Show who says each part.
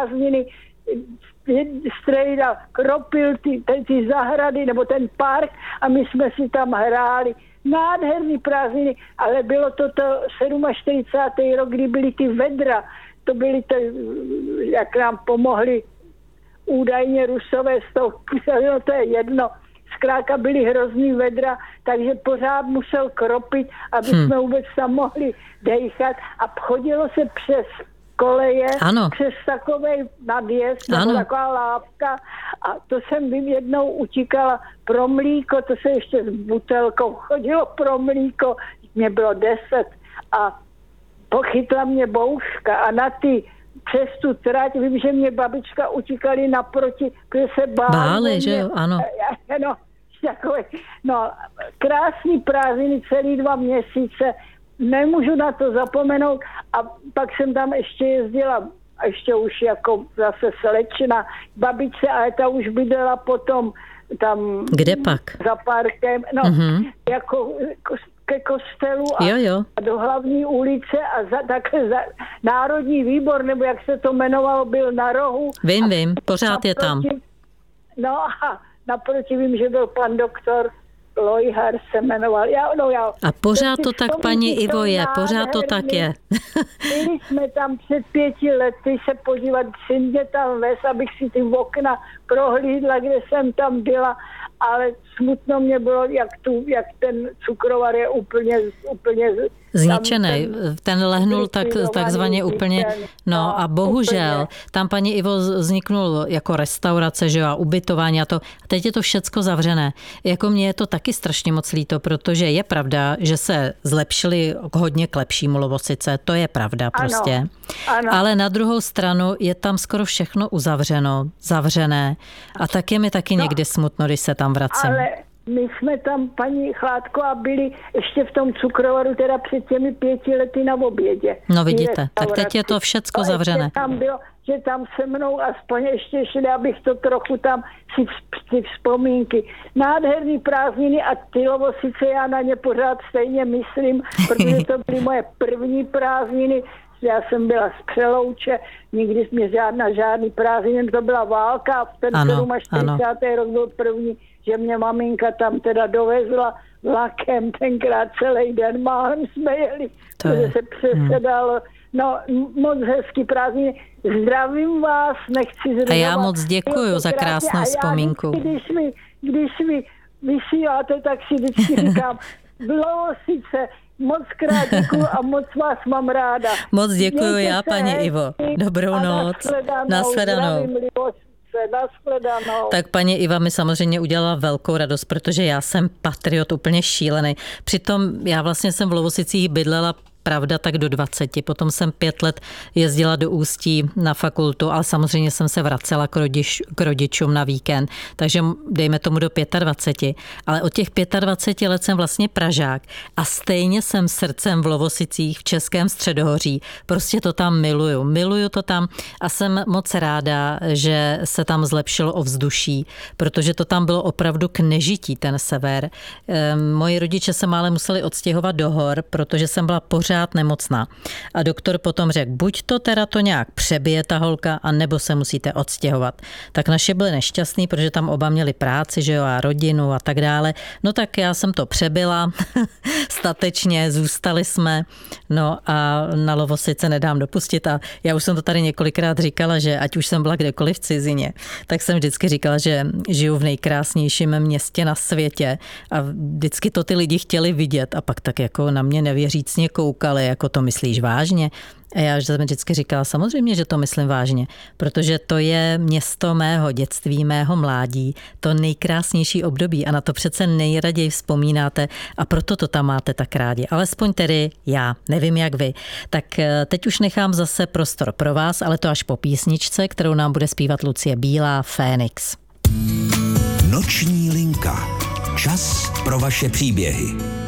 Speaker 1: prázdniny strejda kropil ty zahrady nebo ten park a my jsme si tam hráli. Nádherný prázdniny, ale bylo to 47. rok, kdy byly ty vedra. To byly jak nám pomohli údajně Rusové z toho, no to je jedno. Zkrátka byly hrozný vedra, takže pořád musel kropit, aby jsme vůbec tam mohli dejchat a chodilo se přes koleje, přes takovej nadjezd, nebo taková lávka a to jsem jednou utíkala pro mlíko, to se ještě s butelkou chodilo pro mlíko, mě bylo 10 a pochytla mě bouřka a na ty přes tu trať, vím, že mě babička utíkali naproti, protože se
Speaker 2: báli, že jo, ano.
Speaker 1: No, krásný prázdniny, celý 2 měsíce, nemůžu na to zapomenout a pak jsem tam ještě jezdila, ještě už jako zase slečna babičce, ale ta už bydlela potom tam
Speaker 2: kde pak?
Speaker 1: Za parkem, jako ke kostelu a do hlavní ulice a takhle Národní výbor, nebo jak se to jmenovalo, byl na rohu.
Speaker 2: Vím, pořád je tam.
Speaker 1: No a naproti vím, že byl pan doktor Lojhar se jmenoval.
Speaker 2: A pořád to tak, paní Ivo, je, pořád to tak je.
Speaker 1: Byli jsme tam před 5 lety se podívat, všinde tam ves, abych si ty okna prohlídla, kde jsem tam byla, ale smutno mě bylo, jak ten cukrovar je úplně
Speaker 2: zničený. Ten lehnul takzvaně úplně. No a bohužel, tam, paní Ivo, vzniknul jako restaurace, že jo, a ubytování a to. A teď je to všecko zavřené. Jako mně je to taky strašně moc líto, protože je pravda, že se zlepšili hodně k lepšímu Lovosice. To je pravda prostě.
Speaker 1: Ano.
Speaker 2: Ale na druhou stranu je tam skoro všechno uzavřeno, zavřené. A tak je mi taky někdy smutno, když se tam vracím.
Speaker 1: Ale my jsme tam, paní Chládková, byli ještě v tom cukrovaru, teda před těmi 5 lety na obědě.
Speaker 2: No vidíte, tak teď je to všecko zavřené.
Speaker 1: Tam bylo, že tam se mnou aspoň ještě šli, abych to trochu tam si vzpomínky. Nádherný prázdniny a ty Lovosice, já na ně pořád stejně myslím, protože to byly moje první prázdniny. Já jsem byla z Přelouče, nikdy mě žádný prázdniny, to byla válka a ten 47. rok byl první, že mě maminka tam teda dovezla vlakem, tenkrát celý den málem jsme jeli, protože se přesedalo. No, moc hezký prázdniny. Zdravím vás, nechci zdržovat.
Speaker 2: A já moc děkuju za krásnou vzpomínku.
Speaker 1: Když mi vysíláte, tak si vždycky říkám, Lovosice, moc krát děkuju a moc vás mám ráda.
Speaker 2: Moc děkuju já, paní Ivo. Dobrou noc. Nashledanou. Tak paní Iva mi samozřejmě udělala velkou radost, protože já jsem patriot úplně šílený. Přitom já vlastně jsem v Lovosicích bydlela pravda tak do 20. Potom jsem 5 let jezdila do Ústí na fakultu, ale samozřejmě jsem se vracela k rodičům na víkend, takže dejme tomu do 25. Ale od těch 25 let jsem vlastně Pražák a stejně jsem srdcem v Lovosicích v Českém Středohoří. Prostě to tam miluju to tam a jsem moc ráda, že se tam zlepšilo ovzduší, protože to tam bylo opravdu k nežití, ten sever. Moji rodiče se málem museli odstěhovat do hor, protože jsem byla pořád nemocná. A doktor potom řekl, buď to teda to nějak přebije ta holka, a nebo se musíte odstěhovat. Tak naše byli nešťastní, protože tam oba měli práci, že jo, a rodinu a tak dále. No tak já jsem to přebyla, statečně, zůstali jsme, no a na Lovosice nedám dopustit a já už jsem to tady několikrát říkala, že ať už jsem byla kdekoliv v cizině, tak jsem vždycky říkala, že žiju v nejkrásnějším městě na světě a vždycky to ty lidi chtěli vidět a pak tak jako na mě nevěřícně koukali, jako to myslíš vážně? A já jsem vždycky říkala, samozřejmě, že to myslím vážně, protože to je město mého dětství, mého mládí, to nejkrásnější období a na to přece nejraději vzpomínáte a proto to tam máte tak rádi. Alespoň tedy já, nevím jak vy. Tak teď už nechám zase prostor pro vás, ale to až po písničce, kterou nám bude zpívat Lucie Bílá, Fénix.
Speaker 3: Noční linka. Čas pro vaše příběhy.